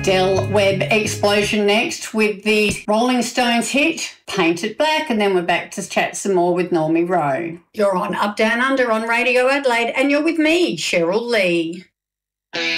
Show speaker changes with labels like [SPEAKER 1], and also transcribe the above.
[SPEAKER 1] Del Webb Explosion next with the Rolling Stones hit Paint It Black, and then we're back to chat some more with Normie Rowe. You're on Up Down Under on Radio Adelaide, and you're with me, Cheryl Lee.